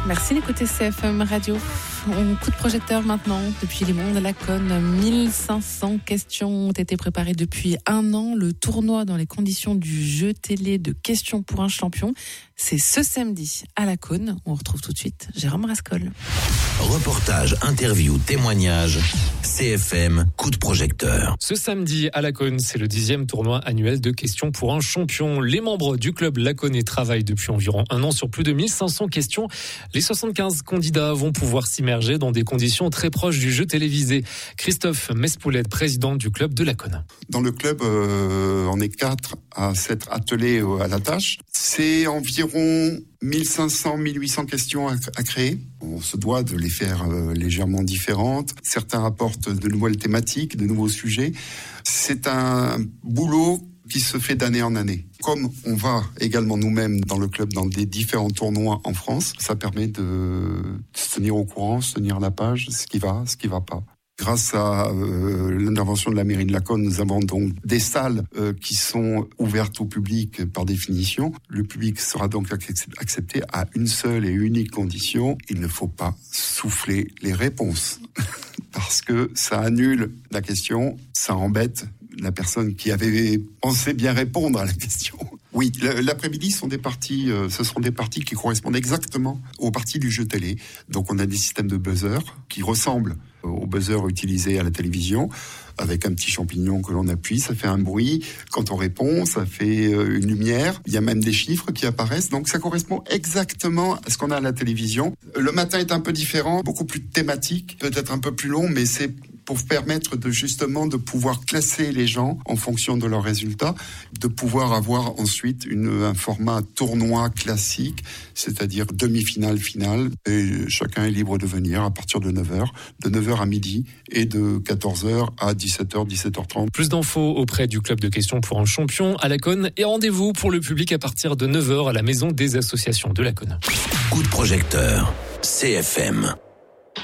Merci d'écouter CFM Radio. On coup de projecteur maintenant depuis les mondes à la Conne. 1500 questions ont été préparées depuis 1 an. Le tournoi dans les conditions du jeu télé de questions pour un champion, c'est ce samedi à la Conne. On retrouve tout de suite Jérôme Rascol. Reportage, interview, témoignage, CFM, coup de projecteur. Ce samedi à la Conne, c'est le 10e tournoi annuel de questions pour un champion. Les membres du club Laconais travaillent depuis environ 1 an sur plus de 1500 questions. Les 75 candidats vont pouvoir s'immerger dans des conditions très proches du jeu télévisé. Christophe Mespoulet, président du club de Laconne. Dans le club, on est 4 à s'être attelés à la tâche. C'est environ 1500-1800 questions à créer. On se doit de les faire légèrement différentes. Certains apportent de nouvelles thématiques, de nouveaux sujets. C'est un boulot qui se fait d'année en année. Comme on va également nous-mêmes dans le club dans des différents tournois en France, ça permet de se tenir au courant, se tenir à la page, ce qui va pas. Grâce à l'intervention de la mairie de Laconne, nous avons donc des salles qui sont ouvertes au public par définition. Le public sera donc accepté à une seule et unique condition. Il ne faut pas souffler les réponses parce que ça annule la question, ça embête la personne qui avait pensé bien répondre à la question. Oui, l'après-midi ce seront des parties qui correspondent exactement aux parties du jeu télé. Donc on a des systèmes de buzzer qui ressemblent aux buzzers utilisés à la télévision, avec un petit champignon que l'on appuie, ça fait un bruit. Quand on répond, ça fait une lumière. Il y a même des chiffres qui apparaissent. Donc ça correspond exactement à ce qu'on a à la télévision. Le matin est un peu différent, beaucoup plus thématique, peut-être un peu plus long, mais c'est pour permettre justement de pouvoir classer les gens en fonction de leurs résultats, de pouvoir avoir ensuite un format tournoi classique, c'est-à-dire demi-finale, finale, et chacun est libre de venir à partir de 9h, de 9h à midi et de 14h à 17h, 17h30. Plus d'infos auprès du club de questions pour un champion à Laconne et rendez-vous pour le public à partir de 9h à la maison des associations de Laconne. Coup de projecteur, CFM.